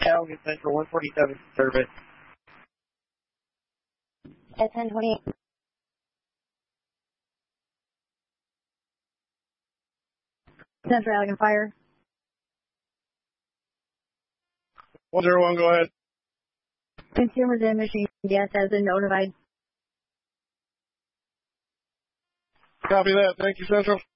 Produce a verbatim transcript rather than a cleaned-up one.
Allegan Central, one forty-seven service. At ten twenty. Central Allegan Fire. one zero one, go ahead. Consumers and machine gas has been notified. Copy that. Thank you, Central.